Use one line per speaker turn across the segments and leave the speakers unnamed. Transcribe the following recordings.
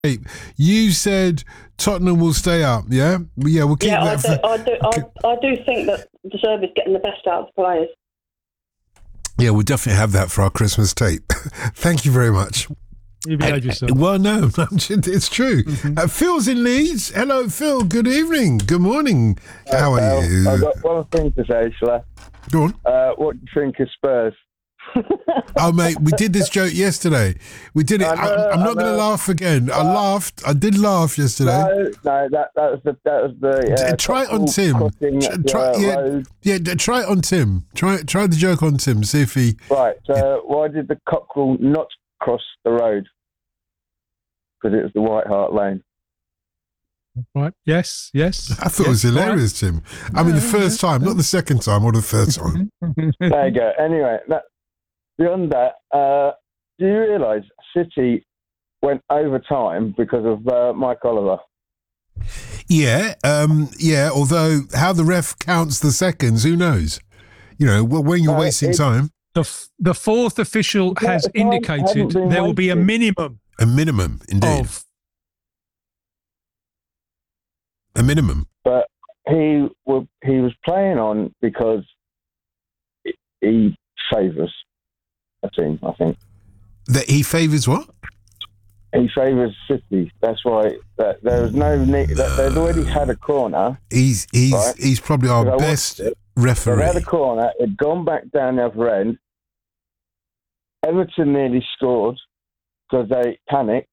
You said Tottenham will stay up, yeah? Yeah, we'll keep
Yeah,
that.
I do think that De Zerbi is getting the best out of the players.
Yeah, we'll definitely have that for our Christmas tape. Thank you very much.
You behave yourself.
Well, no, it's true. Phil's in Leeds. Hello, Phil. Good evening. Good morning. How are you?
I've got one thing to say, Schla.
Go on.
What do you think of Spurs?
Oh, mate, we did this joke yesterday. We did it. I'm not going to laugh again. I laughed. I did laugh yesterday.
No, that was the.
Try it on Tim. Try it on Tim. Try the joke on Tim. See if he.
Right. So why did the cockerel not cross the road? Because it was the White Hart Lane.
Right. Yes.
I thought it was hilarious, Tim. I mean, the first time, not the second time or the third time.
There you go. Anyway, beyond that, do you realise City went overtime because of Mike Oliver?
Yeah. Although how the ref counts the seconds, who knows? You know, when you're wasting time.
The fourth official has indicated there will be a minimum.
A minimum, indeed. A minimum.
But he was playing on because he favours a team, I think.
That he favours what?
He favours City. That's why there was no need. They'd already had a corner.
He's probably our best referee.
They had a corner. It'd gone back down the other end. Everton nearly scored because they panicked.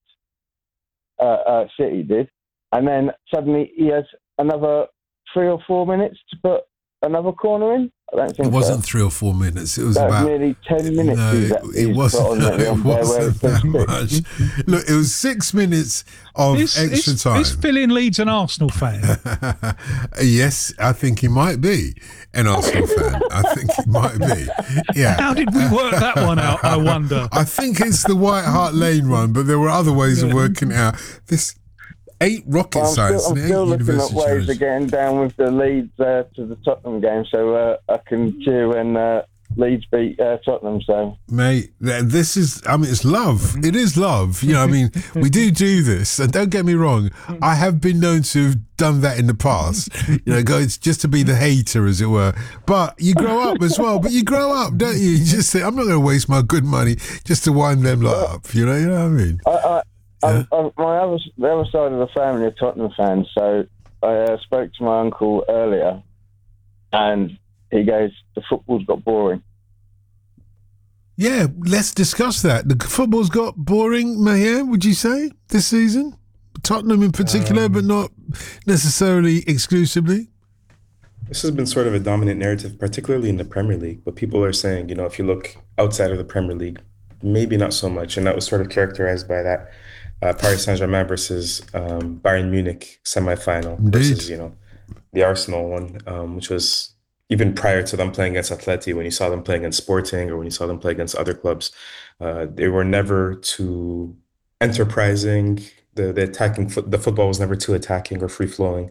City did. And then suddenly he has another 3 or 4 minutes to put another corner in. I don't think
it wasn't 3 or 4 minutes. It was about
nearly 10 minutes.
No, it wasn't that much. Look, it was 6 minutes of extra time.
Is Phil in Leeds an Arsenal fan?
Yes, I think he might be an Arsenal fan. I think he might be. Yeah.
How did we work that one out, I wonder?
I think it's the White Hart Lane one, but there were other ways of working out. This 8 rocket science.
I'm still looking at ways of getting down with the Leeds to the Tottenham game, so I can cheer when Leeds beat Tottenham. So,
mate, this is. I mean, it's love. It is love. You know, I mean, we do this, and don't get me wrong. I have been known to have done that in the past. You know, it's just to be the hater, as it were. But you grow up as well. But you grow up, don't you? You just say, I'm not going to waste my good money just to wind them lot up. You know what I mean?
The other side of the family are Tottenham fans, so I spoke to my uncle earlier, and he goes, "The football's got boring."
Yeah, let's discuss that. The football's got boring, Mahir, would you say, this season? Tottenham in particular, but not necessarily exclusively?
This has been sort of a dominant narrative, particularly in the Premier League. But people are saying, you know, if you look outside of the Premier League, maybe not so much. And that was sort of characterized by that Paris Saint-Germain versus Bayern Munich semifinal versus, you know, the Arsenal one, which was even prior to them playing against Atleti, when you saw them playing against Sporting or when you saw them play against other clubs. They were never too enterprising. The attacking the football was never too attacking or free-flowing.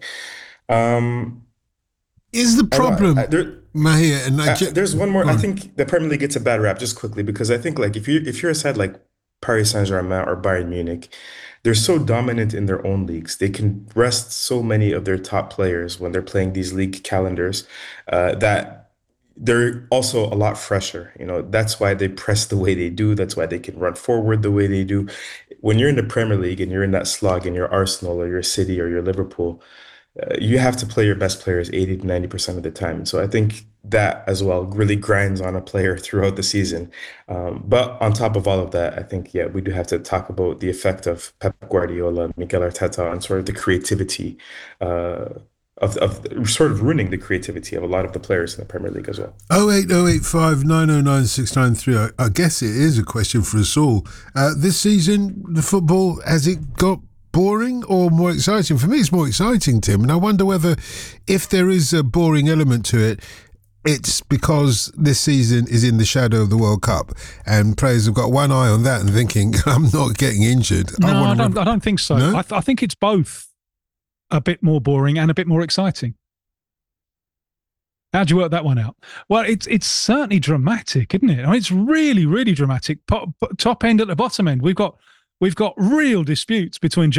Is the problem, Mahir? And
there's one more. I think the Premier League gets a bad rap, just quickly, because I think, like, if you're a side like Paris Saint-Germain or Bayern Munich, they're so dominant in their own leagues. They can rest so many of their top players when they're playing these league calendars that they're also a lot fresher. You know, that's why they press the way they do. That's why they can run forward the way they do. When you're in the Premier League and you're in that slog and you're Arsenal or your City or your Liverpool, you have to play your best players 80 to 90% of the time. So I think that as well really grinds on a player throughout the season. But on top of all of that, I think, we do have to talk about the effect of Pep Guardiola, Mikel Arteta, and sort of the creativity of sort of ruining the creativity of a lot of the players in the Premier League as well.
08085 909 693. I guess it is a question for us all. This season, the football, has it got boring or more exciting? For me, it's more exciting, Tim. And I wonder whether, if there is a boring element to it, it's because this season is in the shadow of the World Cup and players have got one eye on that and thinking, I'm not getting injured.
No, I don't think so. No? I think it's both a bit more boring and a bit more exciting. How'd you work that one out? Well, it's certainly dramatic, isn't it? I mean, it's really, really dramatic. Top end at the bottom end. We've got we've got real disputes between